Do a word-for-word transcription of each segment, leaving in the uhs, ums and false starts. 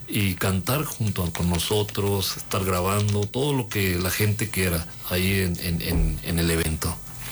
y cantar junto con nosotros, estar grabando, todo lo que la gente quiera ahí en, en, en, en el evento.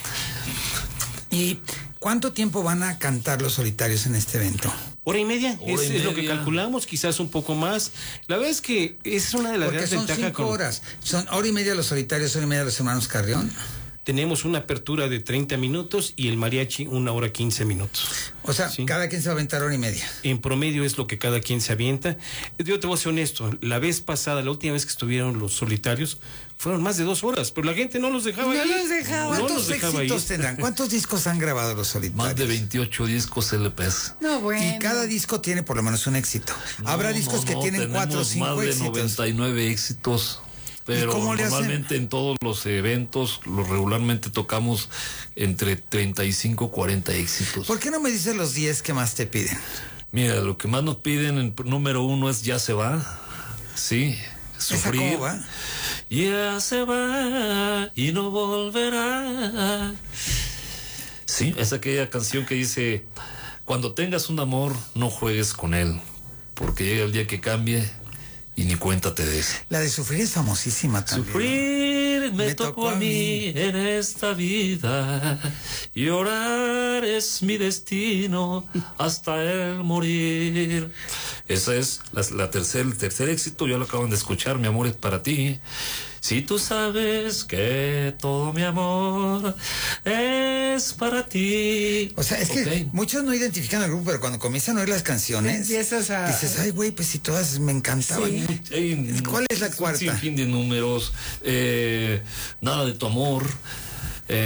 ¿Y cuánto tiempo van a cantar Los Solitarios en este evento? Hora y media, Hora es, y es media. lo que calculamos, quizás un poco más. La verdad es que es una de las Porque grandes son ventajas. cinco con- horas. Son hora y media Los Solitarios, hora y media Los Hermanos Carrión. Tenemos una apertura de treinta minutos y el mariachi una hora quince minutos. O sea, Sí. cada quien se va a aventar hora y media. En promedio es lo que cada quien se avienta. Yo te voy a ser honesto, la vez pasada, la última vez que estuvieron Los Solitarios, fueron más de dos horas, pero la gente no los dejaba ir. No ¿Cuántos los dejaba ir. éxitos tendrán? ¿Cuántos discos han grabado Los Solitarios? Más de veintiocho discos L Ps. No, bueno. Y cada disco tiene por lo menos un éxito. Habrá No, discos no, que no, tienen tenemos cuatro o cinco más de éxitos. noventa y nueve éxitos. Pero cómo le hacen? normalmente en todos los eventos, lo regularmente tocamos entre treinta y cinco, cuarenta éxitos. ¿Por qué no me dices los diez que más te piden? Mira, lo que más nos piden en número uno es Ya se va. Sí, ¿Esa Sufrir. cómo va? Ya se va y no volverá. Sí, es aquella canción que dice: cuando tengas un amor, no juegues con él, porque llega el día que cambie y ni cuenta te des. La de Sufrir es famosísima también. Sufrir me, Me tocó, tocó a a mí en esta vida, llorar es mi destino hasta el morir. Esa es la, la tercer, el tercer éxito, ya lo acaban de escuchar, Mi amor es para ti. Si tú sabes que todo mi amor es para ti. O sea, es que Ok. muchos no identifican al grupo, pero cuando comienzan a oír las canciones, Empiezas a- dices, ay, güey, pues si todas me encantaban. Sí. Hay ¿Cuál es la cuarta? Un sinfín de números, eh, Nada de tu amor,